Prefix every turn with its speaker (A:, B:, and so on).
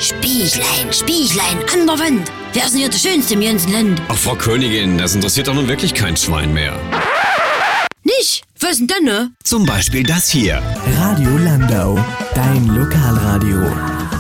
A: Spiechlein, Spiechlein, an der Wand. Wer ist denn hier der Schönste im ganzen Land?
B: Ach, Frau Königin, das interessiert doch nun wirklich kein Schwein mehr.
A: Nicht? Was denn dann, ne?
B: Zum Beispiel das hier.
C: Radio Landau, dein Lokalradio.